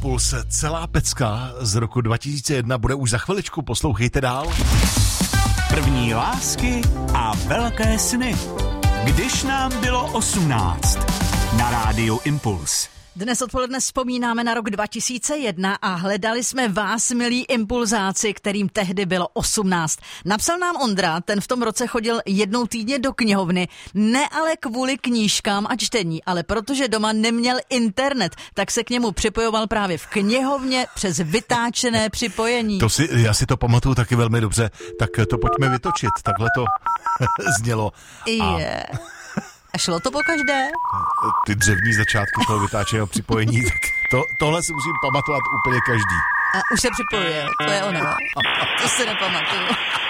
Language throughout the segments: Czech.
Impuls, celá pecka z roku 2001 bude už za chviličku, poslouchejte dál. První lásky a velké sny. Když nám bylo 18. Na rádiu Impuls. Dnes odpoledne vzpomínáme na rok 2001 a hledali jsme vás, milí impulzáci, kterým tehdy bylo 18. Napsal nám Ondra, ten v tom roce chodil jednou týdně do knihovny, ne ale kvůli knížkám a čtení, ale protože doma neměl internet, tak se k němu připojoval právě v knihovně přes vytáčené připojení. Já si to pamatuju taky velmi dobře, tak to pojďme vytočit, takhle to znělo. A šlo to po každé? Ty dřevní začátky toho vytáčeného připojení, tak tohle si musím pamatovat úplně každý. A už se připojuje, to je ono. To si nepamatuju.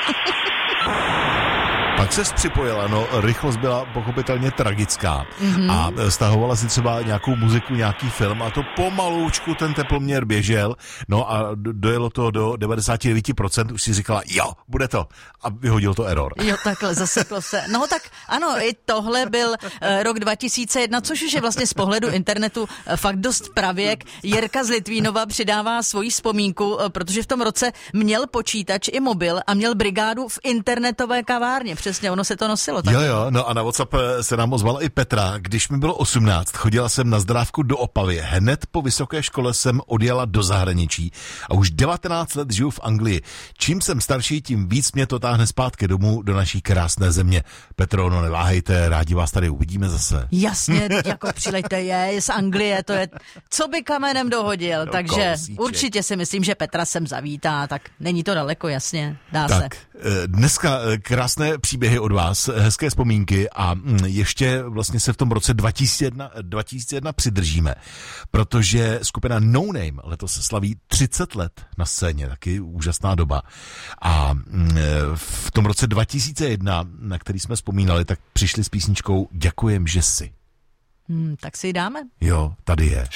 Pak se připojila, rychlost byla pochopitelně tragická. A stahovala si třeba nějakou muziku, nějaký film a to pomaloučku ten teploměr běžel, a dojelo to do 99%, už si říkala, jo, bude to. A vyhodil to error. Jo, takhle, zaseklo se. No tak ano, i tohle byl rok 2001, což už je vlastně z pohledu internetu fakt dost pravěk. Jirka z Litvínova přidává svoji vzpomínku, protože v tom roce měl počítač i mobil a měl brigádu v internetové kavárně. Přesně, ono se to nosilo. Tak. Jo, a na WhatsApp se nám ozvala i Petra. Když mi bylo 18, chodila jsem na zdrávku do Opavy. Hned po vysoké škole jsem odjela do zahraničí a už 19 let žiju v Anglii. Čím jsem starší, tím víc mě to táhne zpátky domů do naší krásné země. Petro, neváhejte, rádi vás tady uvidíme zase. Jasně, jako přilejte je z Anglie, to je, co by kamenem dohodil, takže kousíček. Určitě si myslím, že Petra sem zavítá, tak není to daleko, jasně, dá se. Dneska krásné příběhy od vás, hezké vzpomínky a ještě vlastně se v tom roce 2001 přidržíme, protože skupina No Name letos slaví 30 let na scéně, taky úžasná doba. A v tom roce 2001, na který jsme vzpomínali, tak přišli s písničkou Děkujem, že jsi. Tak si ji dáme. Jo, tady je.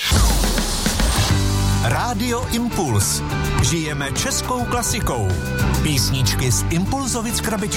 Rádio Impuls. Žijeme českou klasikou. Písničky z Impulzovic krabičky.